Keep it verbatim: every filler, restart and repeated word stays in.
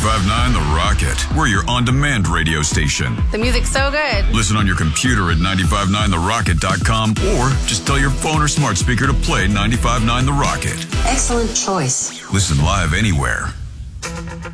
ninety-five point nine The Rocket. We're your on-demand radio station. The music's so good. Listen on your computer at nine five nine the rocket dot com or just tell your phone or smart speaker to play ninety-five point nine The Rocket. Excellent choice. Listen live anywhere.